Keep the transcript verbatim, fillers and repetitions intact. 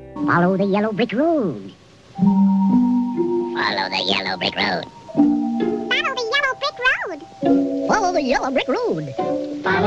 Follow the yellow brick road. Follow the yellow brick road. Follow the yellow brick road. Follow the yellow brick road. Follow